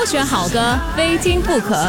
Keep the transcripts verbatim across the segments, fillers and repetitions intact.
挑选好歌，非听不可。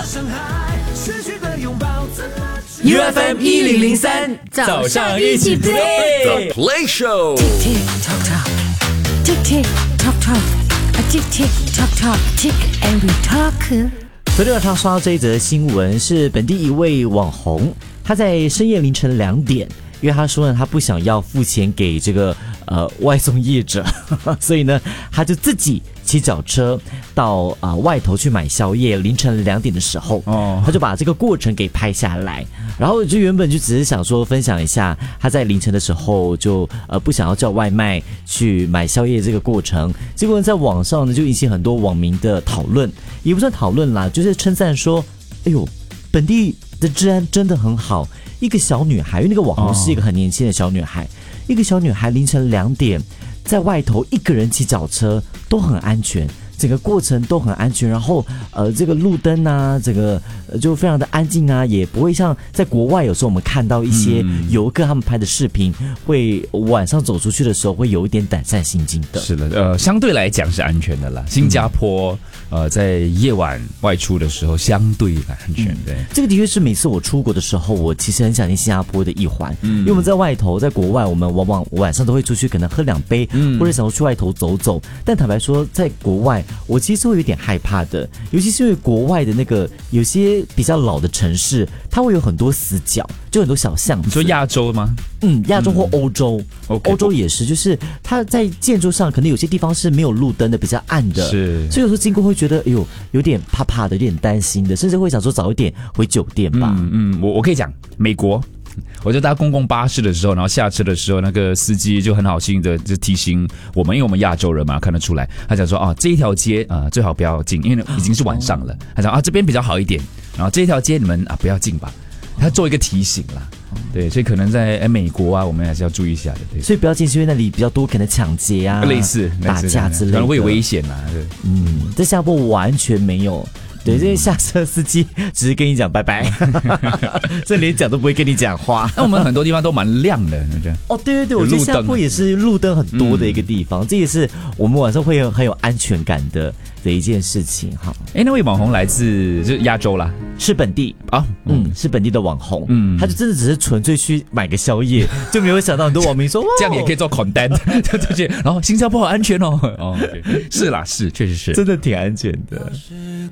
U F M 一零零三， 早上一起 play The Play Show。 Tick tock tock, tick tick tock tock, a tick tick tock tock, tick and we talk。 昨天晚上刷到这一则新闻，是本地一位网红，他在深夜凌晨两点，因为他说呢，他不想要付钱给这个呃外送业者，所以呢，他就自己骑脚车到啊、呃、外头去买宵夜。凌晨两点的时候，哦，他就把这个过程给拍下来，然后就原本就只是想说分享一下他在凌晨的时候就呃不想要叫外卖去买宵夜这个过程，结果在网上呢就引起很多网民的讨论，也不算讨论啦，就是称赞说，哎呦，本地的治安真的很好。一个小女孩，因为那个网红是一个很年轻的小女孩，哦、一个小女孩凌晨两点在外头一个人骑脚车都很安全，整个过程都很安全，然后呃这个路灯啊，这个、呃、就非常的安静啊，也不会像在国外有时候我们看到一些游客他们拍的视频，嗯、会晚上走出去的时候会有一点胆战心惊的。 是的，呃，相对来讲是安全的啦。新加坡、嗯。呃，在夜晚外出的时候，相对安全。对、嗯， 这个的确是每次我出国的时候，我其实很想念新加坡的一环，嗯，因为我们在外头，在国外，我们往往晚上都会出去，可能喝两杯，嗯，或者想要去外头走走。但坦白说，在国外，我其实会有点害怕的，尤其是因为国外的那个有些比较老的城市，它会有很多死角，就很多小巷子。 你说亚洲吗？ 嗯，亚洲或欧洲， 嗯、 欧洲也是，就是它在建筑上可能有些地方是没有路灯的，比较暗的， 是， 所以有时候经过会觉得，哎呦，有点怕怕的，有点担心的，甚至会想说早一点回酒店吧。 嗯嗯，我我可以讲，美国，我就搭公共巴士的时候，然后下车的时候，那个司机就很好心的就提醒我们，因为我们亚洲人嘛，看得出来，他讲说啊，这一条街啊、呃、最好不要进，因为已经是晚上了。他讲啊这边比较好一点，然后这一条街你们啊不要进吧。他做一个提醒啦，对，所以可能在美国啊，我们还是要注意一下的。对， 所以不要进去，因为那里比较多可能抢劫啊、 类似打架之类的， 可能会有危险啊。对， 嗯，在新加坡完全没有。对，这些下车司机只是跟你讲拜拜，这连讲都不会跟你讲话。 那我们很多地方都蛮亮的， 哦，对对对，我觉得新加坡也是路灯很多的一个地方，嗯、这也是我们晚上会有很有安全感的的一件事情哈。 哎，那位网红来自就是亚洲啦， 是本地啊，嗯，是本地的网红，嗯，他就真的只是纯粹去买个宵夜，就没有想到很多网民说这样也可以做 content， 对，然后新加坡好安全哦，哦，是啦，是，确实是， 真的挺安全的。